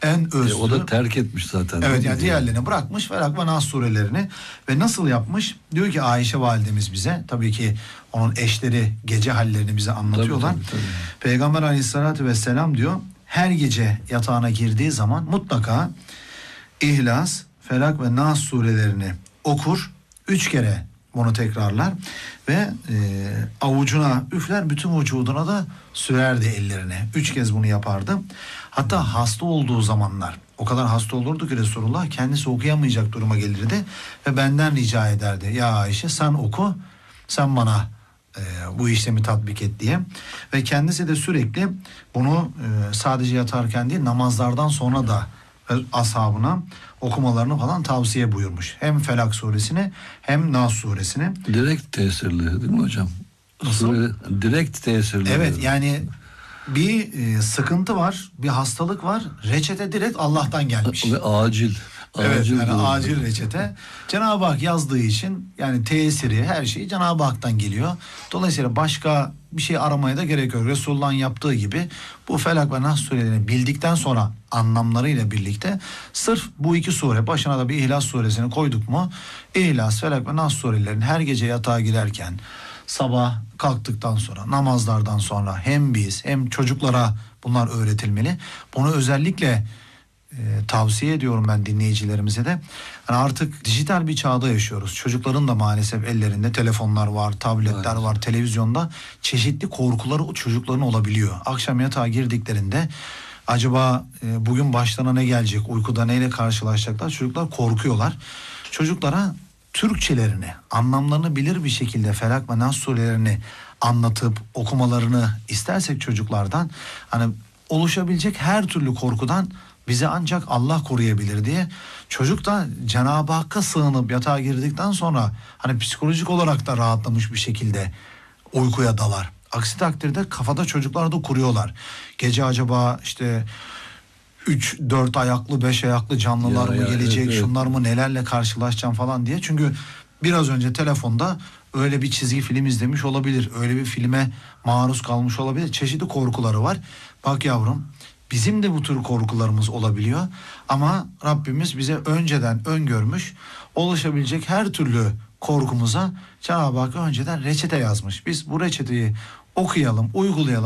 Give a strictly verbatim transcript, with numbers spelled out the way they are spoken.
en özlü. E, o da terk etmiş zaten. Evet, yani diğerlerini bırakmış, Felak ve Nas surelerini. Ve nasıl yapmış? Diyor ki Ayşe validemiz bize, tabii ki onun eşleri gece hallerini bize anlatıyorlar. Tabii, tabii, tabii. Peygamber aleyhissalatü vesselam diyor, her gece yatağına girdiği zaman mutlaka İhlas, Felak ve Nas surelerini okur. Üç kere bunu tekrarlar ve e, avucuna üfler, bütün vücuduna da sürerdi ellerine. Üç kez bunu yapardı. Hatta hasta olduğu zamanlar, o kadar hasta olurdu ki Resulullah kendisi okuyamayacak duruma gelirdi ve benden rica ederdi. Ya Ayşe, sen oku, sen bana e, bu işlemi tatbik et diye. Ve kendisi de sürekli bunu e, sadece yatarken değil, namazlardan sonra da ashabına okumalarını falan tavsiye buyurmuş. Hem Felak suresini hem Nas suresini. Direkt tesirli değil mi hocam? Nasıl? Sure, direkt tesirli. Evet, yani bir e, sıkıntı var, bir hastalık var. Reçete direkt Allah'tan gelmiş. Ve acil. Evet, acil yani durum. acil reçete. Cenab-ı Hak yazdığı için yani tesiri, her şeyi Cenab-ı Hak'tan geliyor. Dolayısıyla başka bir şey aramaya da gerek yok. Resulullah'ın yaptığı gibi bu Felak ve Nas surelerini bildikten sonra anlamlarıyla birlikte sırf bu iki sure, başına da bir İhlas suresini koyduk mu, İhlas, Felak ve Nas surelerini her gece yatağa girerken, sabah kalktıktan sonra, namazlardan sonra hem biz hem çocuklara bunlar öğretilmeli. Bunu özellikle e, tavsiye ediyorum ben dinleyicilerimize de. Yani artık dijital bir çağda yaşıyoruz. Çocukların da maalesef ellerinde telefonlar var, tabletler Evet. var, televizyonda çeşitli korkuları o çocukların olabiliyor. Akşam yatağa girdiklerinde acaba e, bugün başlarına ne gelecek, uykuda neyle karşılaşacaklar, çocuklar korkuyorlar. Çocuklara Türkçelerini, anlamlarını bilir bir şekilde Felak ve Nas surelerini anlatıp okumalarını istersek çocuklardan, hani oluşabilecek her türlü korkudan bizi ancak Allah koruyabilir diye, çocuk da Cenab-ı Hakk'a sığınıp yatağa girdikten sonra hani psikolojik olarak da rahatlamış bir şekilde uykuya dalar. Aksi takdirde kafada çocuklar da kuruyorlar. Gece acaba işte üç dört ayaklı, beş ayaklı canlılar Ya, mı ya, gelecek, evet, evet. şunlar mı, nelerle karşılaşacağım falan diye. Çünkü biraz önce telefonda öyle bir çizgi film izlemiş olabilir, öyle bir filme maruz kalmış olabilir. Çeşitli korkuları var. Bak yavrum, bizim de bu tür korkularımız olabiliyor. Ama Rabbimiz bize önceden öngörmüş, oluşabilecek her türlü korkumuza Cenab-ı Hak önceden reçete yazmış. Biz bu reçeteyi okuyalım, uygulayalım.